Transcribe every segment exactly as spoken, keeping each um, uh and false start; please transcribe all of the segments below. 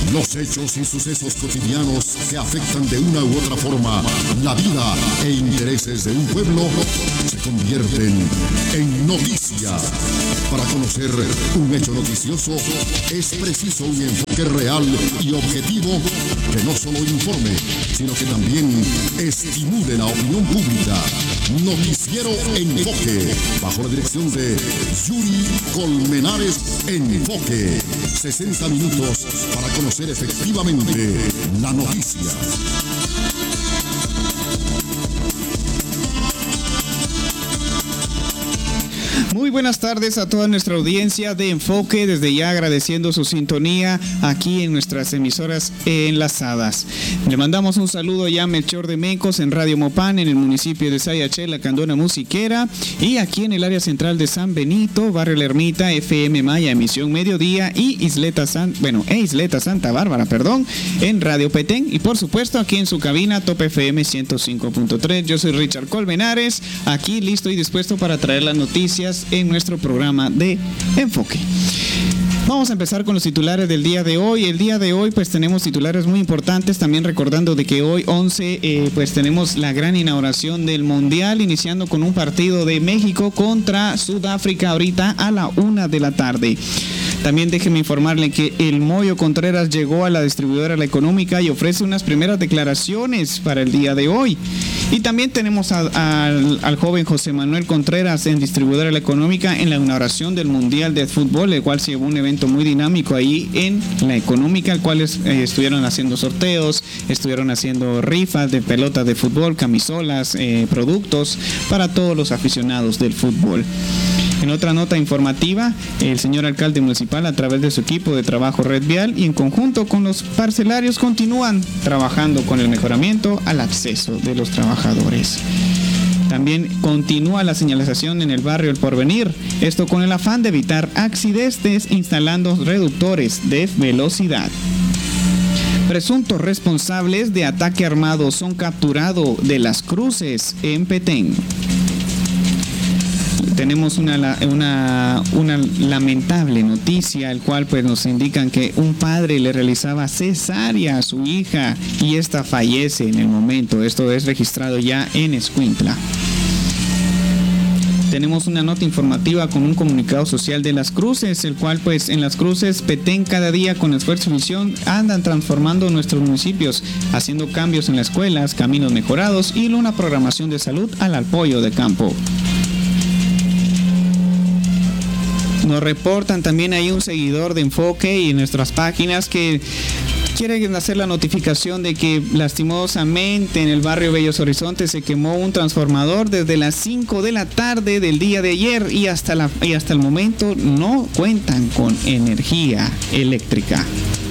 Los hechos y sucesos cotidianos que afectan de una u otra forma la vida e intereses de un pueblo se convierten en noticia. Para conocer un hecho noticioso es preciso un enfoque real y objetivo que no solo informe, sino que también estimule la opinión pública. Noticiero Enfoque, bajo la dirección de Yuri Colmenares. Enfoque, sesenta minutos para conocer efectivamente la noticia. Muy buenas tardes a toda nuestra audiencia de Enfoque, desde ya agradeciendo su sintonía aquí en nuestras emisoras enlazadas. Le mandamos un saludo ya a Melchor de Mencos en Radio Mopán, en el municipio de Sayachel, la Candona Musiquera, y aquí en el área central de San Benito, Barrio La Ermita, F M Maya, emisión mediodía, y Isleta San, bueno, e Isleta Santa Bárbara, perdón, en Radio Petén, y por supuesto aquí en su cabina Top F M ciento cinco punto tres. Yo soy Richard Colmenares, aquí listo y dispuesto para traer las noticias en nuestro programa de Enfoque. Vamos a empezar con los titulares del día de hoy. El día de hoy pues tenemos titulares muy importantes, también recordando de que hoy once eh, pues tenemos la gran inauguración del Mundial, iniciando con un partido de México contra Sudáfrica ahorita a la una de la tarde. También déjeme informarle que el Moyo Contreras llegó a la distribuidora La Económica y ofrece unas primeras declaraciones para el día de hoy. Y también tenemos a, a, al, al joven José Manuel Contreras en distribuidora La Económica en la inauguración del Mundial de Fútbol, el cual se llevó un evento muy dinámico ahí en La Económica, el cual es, eh, estuvieron haciendo sorteos, estuvieron haciendo rifas de pelotas de fútbol, camisolas, eh, productos para todos los aficionados del fútbol. En otra nota informativa, el señor alcalde municipal, a través de su equipo de trabajo Red Vial y en conjunto con los parcelarios, continúan trabajando con el mejoramiento al acceso de los trabajadores. También continúa la señalización en el barrio El Porvenir, esto con el afán de evitar accidentes instalando reductores de velocidad. Presuntos responsables de ataque armado son capturados de Las Cruces en Petén. Tenemos una, una, una lamentable noticia, el cual pues nos indican que un padre le realizaba cesárea a su hija y esta fallece en el momento. Esto es registrado ya en Escuintla. Tenemos una nota informativa con un comunicado social de Las Cruces, el cual pues en Las Cruces, Petén, cada día con esfuerzo y visión andan transformando nuestros municipios, haciendo cambios en las escuelas, caminos mejorados y una programación de salud al apoyo de campo. Nos reportan también ahí un seguidor de Enfoque y en nuestras páginas que quieren hacer la notificación de que lastimosamente en el barrio Bellos Horizontes se quemó un transformador desde las cinco de la tarde del día de ayer y hasta, la, y hasta el momento no cuentan con energía eléctrica.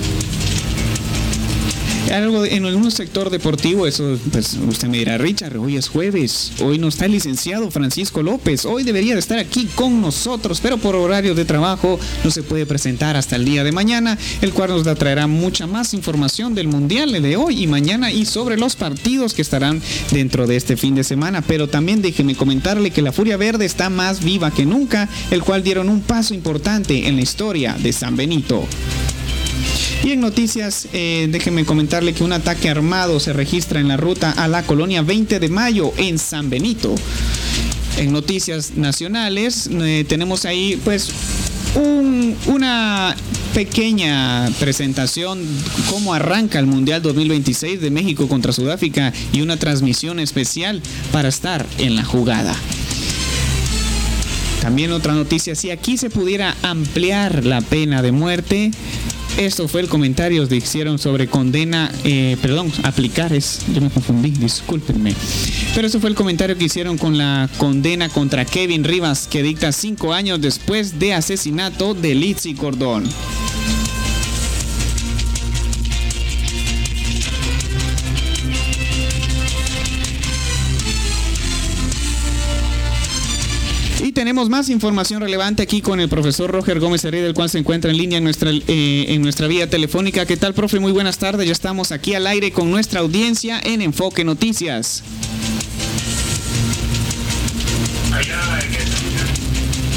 Algo en algún sector deportivo, eso pues usted me dirá, Richard, hoy es jueves, hoy no está el licenciado Francisco López, hoy debería de estar aquí con nosotros, pero por horario de trabajo no se puede presentar hasta el día de mañana, el cual nos traerá mucha más información del Mundial de hoy y mañana y sobre los partidos que estarán dentro de este fin de semana. Pero también déjeme comentarle que la Furia Verde está más viva que nunca, el cual dieron un paso importante en la historia de San Benito. Y en noticias, eh, déjenme comentarle que un ataque armado se registra en la ruta a la colonia veinte de mayo en San Benito. En noticias nacionales, eh, tenemos ahí pues un, una pequeña presentación cómo arranca el Mundial dos mil veintiséis de México contra Sudáfrica y una transmisión especial para estar en la jugada. También otra noticia, si aquí se pudiera ampliar la pena de muerte. Esto fue el comentario que hicieron sobre condena, eh, perdón, aplicar es, yo me confundí, discúlpenme. Pero eso fue el comentario que hicieron con la condena contra Kevin Rivas, que dicta cinco años después de asesinato de Litzy Cordón. Y tenemos más información relevante aquí con el profesor Roger Gómez Heredia, el cual se encuentra en línea en nuestra, eh, en nuestra vía telefónica. ¿Qué tal, profe? Muy buenas tardes. Ya estamos aquí al aire con nuestra audiencia en Enfoque Noticias.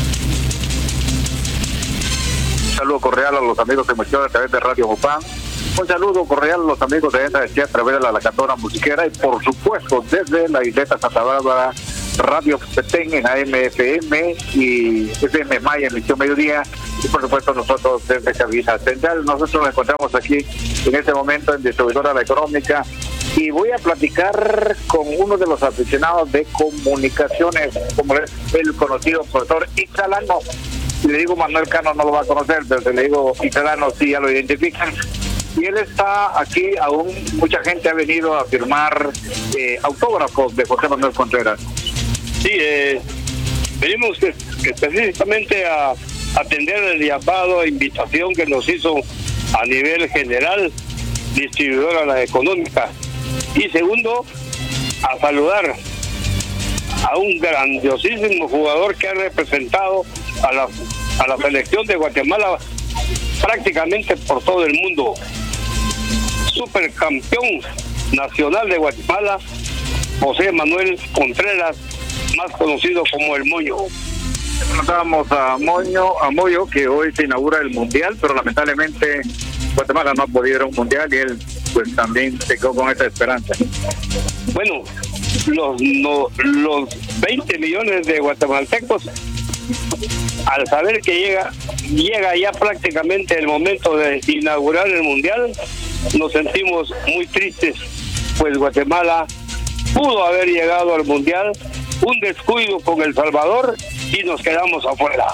Un saludo cordial a los amigos de Emoción a través de Radio Mopán. Un saludo cordial a los amigos de esta a través de la Lacandona Musiquera y por supuesto desde la isleta Santa Bárbara, Radio Petén en A M F M y F M Maya, emisión mediodía, y por supuesto nosotros desde Cabina Central. Nosotros nos encontramos aquí en este momento en Distribuidora La Económica y voy a platicar con uno de los aficionados de comunicaciones, como es el conocido profesor Ixalano. Si le digo Manuel Cano no lo va a conocer, pero si le digo Ixalano sí ya lo identifican. Y él está aquí, aún mucha gente ha venido a firmar eh, autógrafos de José Manuel Contreras. Sí, eh, venimos específicamente a atender el llamado, invitación que nos hizo a nivel general, Distribuidora La Económica. Y segundo, a saludar a un grandiosísimo jugador que ha representado a la, a la selección de Guatemala prácticamente por todo el mundo. Supercampeón nacional de Guatemala, José Manuel Contreras, más conocido como El Moño. Preguntábamos a Moño, a Moyo, que hoy se inaugura el Mundial, pero lamentablemente Guatemala no ha podido ir a un Mundial y él pues también se quedó con esa esperanza. Bueno, los, no, los veinte millones de guatemaltecos, al saber que llega, llega ya prácticamente el momento de inaugurar el Mundial, nos sentimos muy tristes, pues Guatemala pudo haber llegado al Mundial, un descuido con El Salvador y nos quedamos afuera.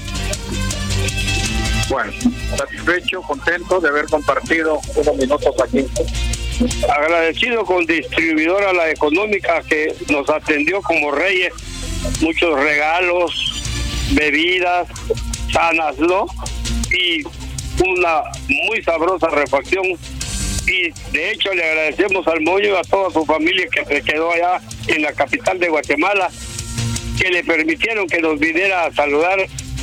Bueno, satisfecho, contento de haber compartido unos minutos aquí. Agradecido con Distribuidora La Económica que nos atendió como reyes, muchos regalos, bebidas sanas, ¿no? Y una muy sabrosa refacción. Y de hecho le agradecemos al Moño y a toda su familia que se quedó allá en la capital de Guatemala, que le permitieron que nos viniera a saludar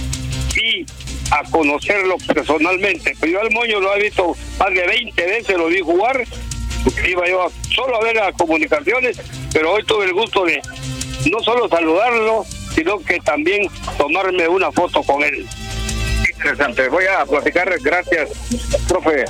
y a conocerlo personalmente. Pero yo al Moño lo he visto más de veinte veces, lo vi jugar, iba yo solo a ver las comunicaciones, pero hoy tuve el gusto de no solo saludarlo, sino que también tomarme una foto con él. Interesante. Voy a platicar, gracias, profe.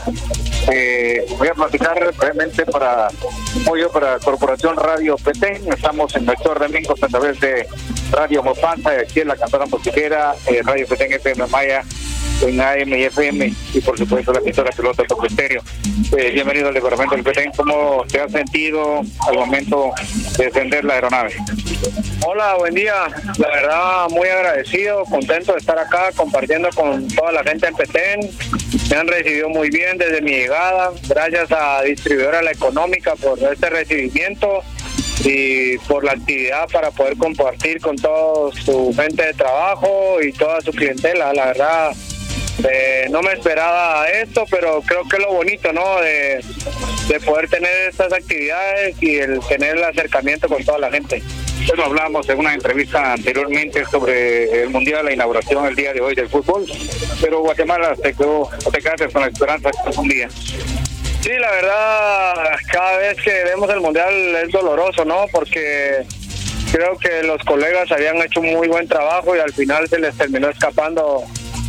Eh, voy a platicar brevemente para apoyo para Corporación Radio Petén. Estamos en Héctor Domingos a través de Radio Mopanza, aquí en la Cantona Musiquera, eh, Radio Petén F M Maya, en A M y F M, y por supuesto la emisora Pelota Top Estéreo. Eh, bienvenido al departamento del Petén. ¿Cómo te has sentido al momento de descender la aeronave? Hola, buen día. La verdad, muy agradecido, contento de estar acá compartiendo con toda la gente en Petén. Me han recibido muy bien desde mi llegada. Gracias a Distribuidora La Económica por este recibimiento y por la actividad para poder compartir con toda su gente de trabajo y toda su clientela. La verdad, eh, no me esperaba esto, pero creo que es lo bonito, ¿no? De, de poder tener estas actividades y el tener el acercamiento con toda la gente. Bueno, hablábamos en una entrevista anteriormente sobre el Mundial, la inauguración el día de hoy del fútbol, pero Guatemala te quedó, te quedaste con la esperanza que algún día. Sí, la verdad, cada vez que vemos el Mundial es doloroso, ¿no? Porque creo que los colegas habían hecho un muy buen trabajo y al final se les terminó escapando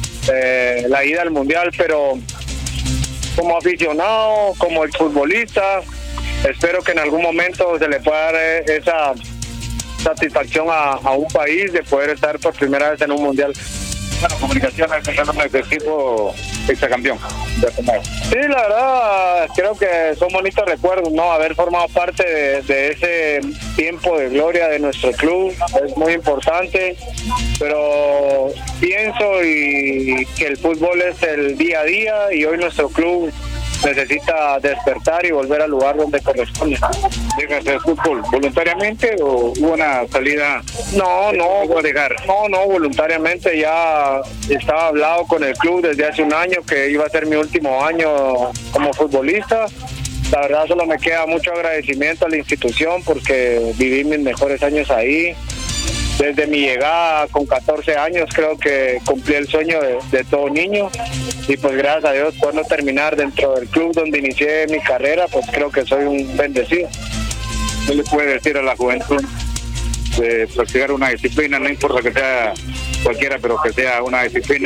eh, la ida al Mundial, pero como aficionado, como el futbolista, espero que en algún momento se le pueda dar esa satisfacción a, a un país de poder estar por primera vez en un Mundial. Bueno, Comunicaciones es el equipo exacampeón. Sí, la verdad, creo que son bonitos recuerdos, ¿no? Haber formado parte de, de ese tiempo de gloria de nuestro club es muy importante, pero pienso y que el fútbol es el día a día y hoy nuestro club necesita despertar y volver al lugar donde corresponde. ¿Dejas el fútbol voluntariamente o hubo una salida? No, no, no, dejar. no, no, voluntariamente. Ya estaba hablado con el club desde hace un año que iba a ser mi último año como futbolista. La verdad solo me queda mucho agradecimiento a la institución porque viví mis mejores años ahí. Desde mi llegada con catorce años creo que cumplí el sueño de, de todo niño y pues gracias a Dios puedo terminar dentro del club donde inicié mi carrera, pues creo que soy un bendecido. ¿Qué le puede decir a la juventud de practicar una disciplina, no importa que sea cualquiera, pero que sea una disciplina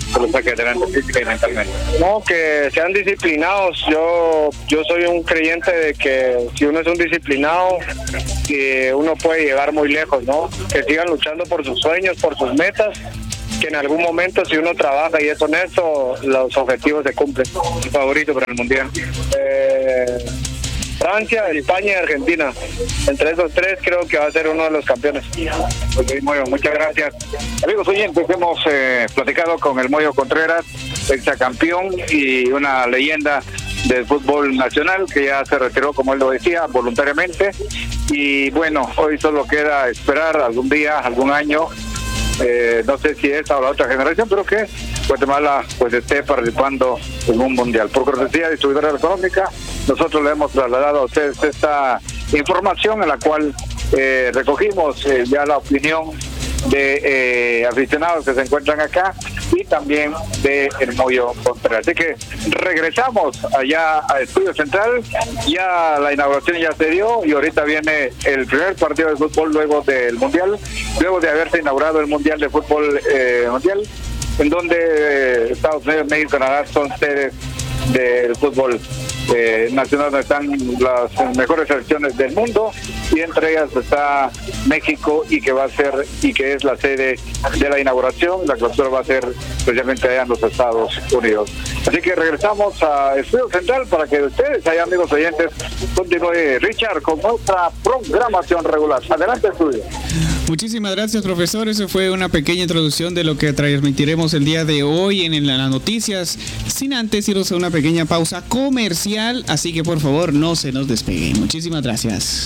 que lo saque adelante física y mentalmente. No, que sean disciplinados. Yo yo soy un creyente de que si uno es un disciplinado, que uno puede llegar muy lejos, ¿no? Que sigan luchando por sus sueños, por sus metas, que en algún momento si uno trabaja y es honesto, los objetivos se cumplen. ¿Tu favorito para el Mundial? Eh, Francia, España y Argentina. Entre esos tres creo que va a ser uno de los campeones. Okay, Moyo, muchas gracias. Amigos oyentes, hemos eh, platicado con el Moyo Contreras, exacampeón y una leyenda del fútbol nacional que ya se retiró, como él lo decía, voluntariamente. Y bueno, hoy solo queda esperar algún día, algún año, eh, no sé si esta o la otra generación, pero que Guatemala pues esté participando en un mundial. Por cortesía de Distribuidora Económica, nosotros le hemos trasladado a ustedes esta información en la cual eh, recogimos eh, ya la opinión de eh, aficionados que se encuentran acá y también de el Moyo Contreras. Así que regresamos allá a Estudio Central, ya la inauguración ya se dio y ahorita viene el primer partido de fútbol luego del Mundial, luego de haberse inaugurado el Mundial de Fútbol eh, Mundial, en donde eh, Estados Unidos, México y Canadá son sedes del fútbol eh, nacional, donde están las mejores selecciones del mundo y entre ellas está México y que va a ser y que es la sede de la inauguración. La clausura va a ser especialmente allá en los Estados Unidos. Así que regresamos a Estudio Central para que ustedes, allá amigos oyentes, continúe Richard con nuestra programación regular. Adelante, estudio. Muchísimas gracias, profesor. Eso fue una pequeña introducción de lo que transmitiremos el día de hoy en, en las noticias, sin antes irnos a una pequeña pausa comercial, así que por favor no se nos despeguen. Muchísimas gracias.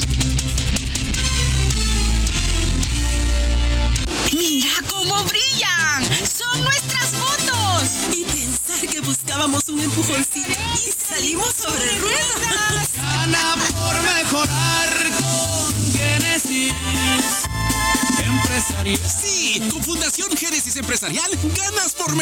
¡Mira cómo brillan! ¡Son nuestras fotos! Y pensar que buscábamos un empujoncito y salimos sobre ruedas. Gana por mejorar con Génesis Empresarial. Sí, con Fundación Génesis Empresarial ganas por mejorar.